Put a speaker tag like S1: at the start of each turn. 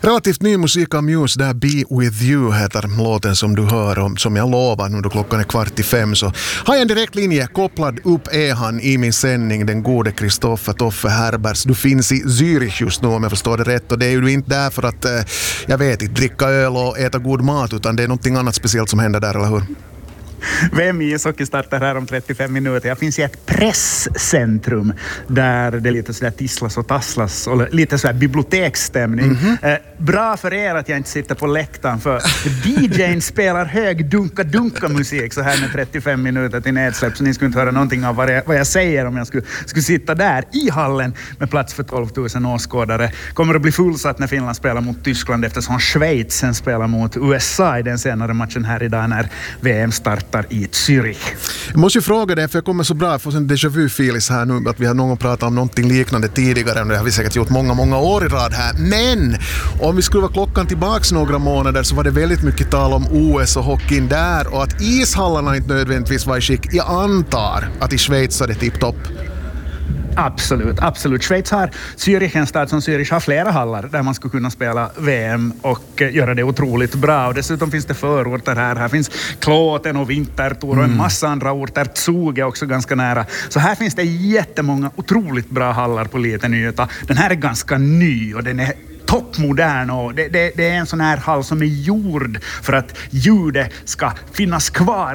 S1: Relativt ny musik av Muse där, Be With You heter låten som du hör, och som jag lovar nu då klockan är 4:45 så har jag en direkt linje kopplad upp är han i min sändning, den gode Kristoffer Toffe Herbers. Du finns i Zürich just nu om jag förstår det rätt, och det är ju inte där för att jag vet inte, dricka öl och äta god mat, utan det är någonting annat speciellt som händer där, eller hur?
S2: VM i ishockey startar här om 35 minuter. Jag finns i ett presscentrum där det är lite sådär tisslas och tasslas och lite sådär biblioteksstämning. Bra för er att jag inte sitter på läktaren, för DJn spelar hög dunka musik så här med 35 minuter till nedsläpp, så ni skulle inte höra någonting av vad jag säger om jag skulle sitta där i hallen med plats för 12 000 åskådare. Kommer att bli fullsatt när Finland spelar mot Tyskland, eftersom Schweiz sen spelar mot USA i den senare matchen här idag när VM startar i Zürich.
S1: Jag måste ju fråga dig, för jag kommer så bra få en déjà vu-filis här nu, att vi har någon pratat om någonting liknande tidigare, och det har vi säkert gjort många år i rad här. Men om vi skulle vara klockan tillbaks några månader så var det väldigt mycket tal om OS och hockeyn där, och att ishallarna inte nödvändigtvis var i skick. Jag antar att i Schweiz är det tipptopp.
S2: Absolut. Schweiz har Zürich, en stad som Zürich har flera hallar där man skulle kunna spela VM och göra det otroligt bra. Och dessutom finns det förorter här. Här finns Kloten och Winterthur och en massa andra orter. Zug är också ganska nära. Så här finns det jättemånga otroligt bra hallar på liten yta. Den här är ganska ny och den är toppmodern, och det är en sån här hall som är gjord för att ljudet ska finnas kvar